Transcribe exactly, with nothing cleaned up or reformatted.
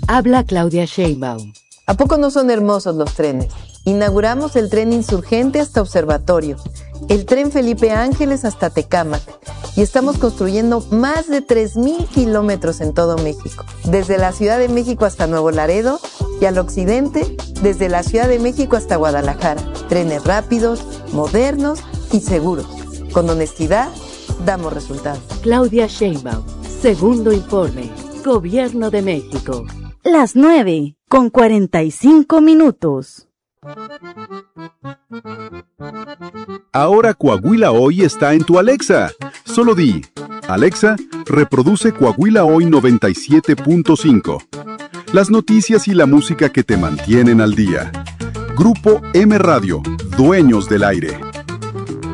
Habla Claudia Sheinbaum. ¿A poco no son hermosos los trenes? Inauguramos el tren Insurgente hasta Observatorio, el tren Felipe Ángeles hasta Tecámac y estamos construyendo más de tres mil kilómetros en todo México, desde la Ciudad de México hasta Nuevo Laredo y al occidente, desde la Ciudad de México hasta Guadalajara. Trenes rápidos, modernos y seguros. Con honestidad, damos resultados. Claudia Sheinbaum, segundo informe, Gobierno de México. Las nueve con cuarenta y cinco minutos. Ahora Coahuila Hoy está en tu Alexa. Solo di, Alexa, reproduce Coahuila Hoy noventa y siete punto cinco. Las noticias y la música que te mantienen al día. Grupo M Radio, dueños del aire.